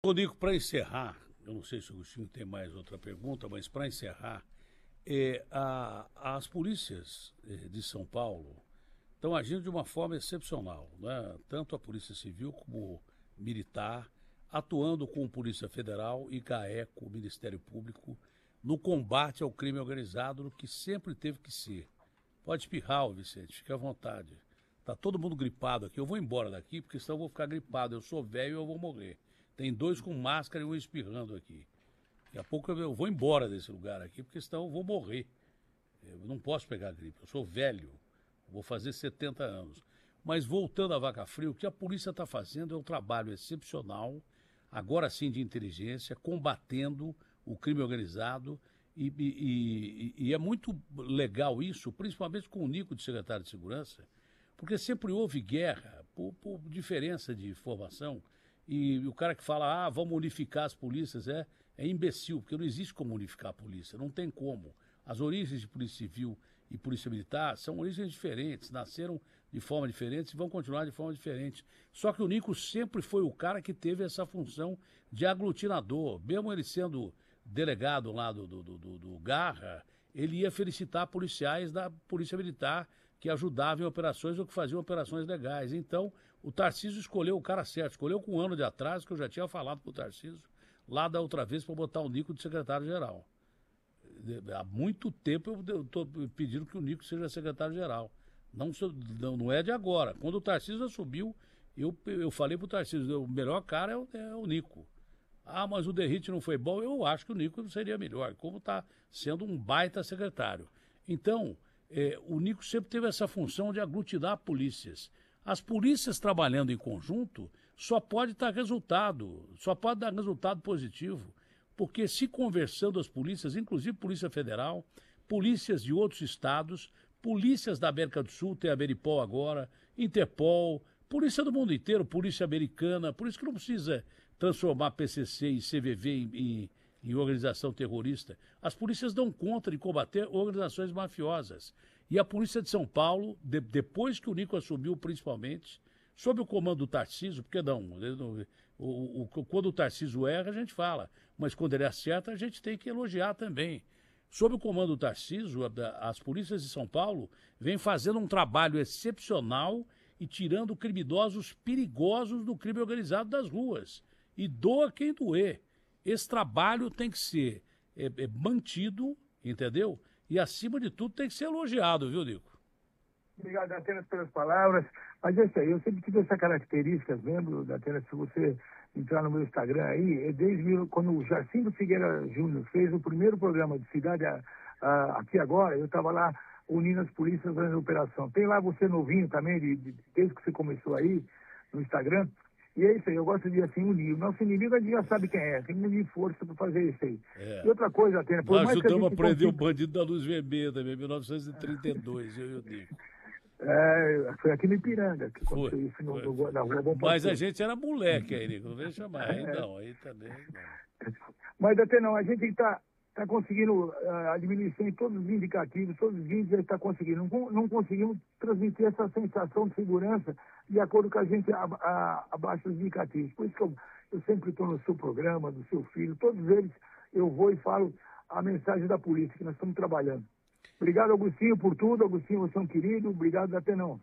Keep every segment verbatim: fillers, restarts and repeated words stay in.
Ô, Nico, para encerrar, eu não sei se o Agostinho tem mais outra pergunta, mas para encerrar, é, a, as polícias eh, de São Paulo estão agindo de uma forma excepcional, né? Tanto a Polícia Civil como militar, atuando com Polícia Federal e GAECO, Ministério Público, no combate ao crime organizado, no que sempre teve que ser. Pode espirrar, ô Vicente, fique à vontade. Tá todo mundo gripado aqui, eu vou embora daqui, porque senão eu vou ficar gripado, eu sou velho e eu vou morrer. Tem dois com máscara e um espirrando aqui. Daqui a pouco eu vou embora desse lugar aqui, porque senão eu vou morrer. Eu não posso pegar gripe, eu sou velho, vou fazer setenta anos. Mas voltando à Vaca Fria, o que a polícia está fazendo é um trabalho excepcional, agora sim de inteligência, combatendo o crime organizado. E, e, e, e é muito legal isso, principalmente com o Nico de secretário de Segurança, porque sempre houve guerra por, por diferença de formação. E o cara que fala, ah, vamos unificar as polícias, é, é imbecil, porque não existe como unificar a polícia, não tem como. As origens de Polícia Civil e Polícia Militar são origens diferentes, nasceram de forma diferente e vão continuar de forma diferente. Só que o Nico sempre foi o cara que teve essa função de aglutinador, mesmo ele sendo delegado lá do, do, do, do Garra, ele ia felicitar policiais da Polícia Militar que ajudavam em operações ou que faziam operações legais. Então, o Tarcísio escolheu o cara certo, escolheu com um ano de atraso, que eu já tinha falado para o Tarcísio, lá da outra vez, para botar o Nico de secretário-geral. Há muito tempo eu estou pedindo que o Nico seja secretário-geral. Não, não, não é de agora. Quando o Tarcísio subiu, eu, eu falei para o Tarcísio, o melhor cara é o, é o Nico. Ah, mas o Derrite não foi bom. Eu acho que o Nico seria melhor, como está sendo um baita secretário. Então, é, o Nico sempre teve essa função de aglutinar polícias. As polícias trabalhando em conjunto só pode dar resultado, só pode dar resultado positivo, porque se conversando as polícias, inclusive Polícia Federal, polícias de outros estados, polícias da América do Sul, tem a Beripol agora, Interpol, polícia do mundo inteiro, polícia americana, por isso que não precisa transformar P C C e C V V em, em, em organização terrorista. As polícias dão conta de combater organizações mafiosas. E a Polícia de São Paulo, de, depois que o Nico assumiu principalmente, sob o comando do Tarcísio, porque não, não o, o, quando o Tarcísio erra, a gente fala, mas quando ele acerta, a gente tem que elogiar também. Sob o comando do Tarcísio, as polícias de São Paulo vêm fazendo um trabalho excepcional e tirando criminosos perigosos do crime organizado das ruas. E doa quem doer. Esse trabalho tem que ser é, é, mantido, entendeu? E, acima de tudo, tem que ser elogiado, viu, Nico? Obrigado, Atenas, pelas palavras. Mas é isso aí, eu sempre tive essa característica, lembro, Atenas, se você entrar no meu Instagram aí, é desde quando o Jacinto Figueira Júnior fez o primeiro programa de Cidade a, a, Aqui Agora, eu estava lá unindo as polícias na operação. Tem lá você novinho também, de, de, desde que você começou aí, no Instagram. E é isso aí, eu gosto de assim unir. O nosso inimigo a gente já sabe quem é, tem que unir força para fazer isso aí. É. E outra coisa, Atena, por Nós mais que a gente ajudamos a prender consiga... o bandido da Luz Vermelha também, em mil novecentos e trinta e dois, eu e o Nico. É, foi aqui no Ipiranga que foi, aconteceu isso no, foi, no, foi. na rua Bom Mas Pastor. a gente era moleque aí, Nico, não vem chamar, aí não, aí também não. Mas até não, a gente está tá conseguindo uh, diminuição em todos os indicativos, todos os índices a gente está conseguindo. Não, não conseguimos transmitir essa sensação de segurança de acordo com a gente a, a, abaixa os indicativos. Por isso que eu, eu sempre estou no seu programa, do seu filho, todos eles eu vou e falo a mensagem da polícia que nós estamos trabalhando. Obrigado, Agostinho, por tudo. Agostinho, você é um querido. Obrigado, Atenão.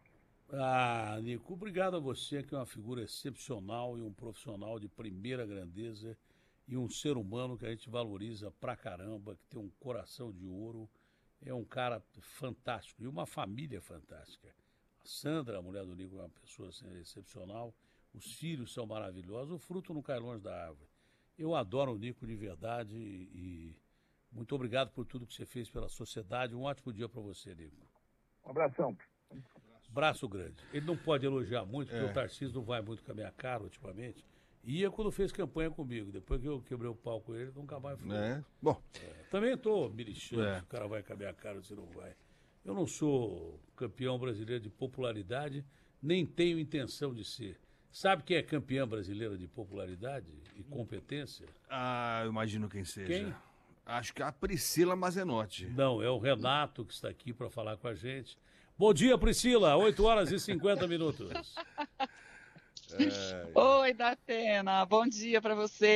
Ah, Nico, obrigado a você, que é uma figura excepcional e um profissional de primeira grandeza e um ser humano que a gente valoriza pra caramba, que tem um coração de ouro. É um cara fantástico e uma família fantástica. A Sandra, a mulher do Nico, é uma pessoa excepcional. Os filhos são maravilhosos. O fruto não cai longe da árvore. Eu adoro o Nico de verdade e... muito obrigado por tudo que você fez pela sociedade. Um ótimo dia para você, Nico. Um abração. Braço grande. Ele não pode elogiar muito, porque é. o Tarcísio não vai muito com a minha cara ultimamente. Ia quando fez campanha comigo. Depois que eu quebrei o pau com ele, nunca mais foi. É. Bom. É. Também estou me lixando é. se o cara vai com a minha cara ou se não vai. Eu não sou campeão brasileiro de popularidade, nem tenho intenção de ser. Sabe quem é campeã brasileira de popularidade e competência? Ah, eu imagino quem seja. Quem? Acho que é a Priscila Mazenotti. Não, é o Renato que está aqui para falar com a gente. Bom dia, Priscila. oito horas e cinquenta minutos. É... Oi, Datena. Bom dia para você.